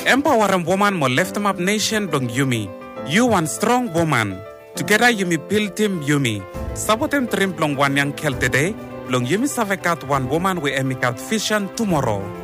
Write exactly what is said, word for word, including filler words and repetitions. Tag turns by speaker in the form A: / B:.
A: Empower a woman mo left up nation blong Yumi. You one strong woman. Together Yumi build team Yumi. Sabotem trim blong one young kel today. Blong Yumi savekat one woman we emikat vision tomorrow.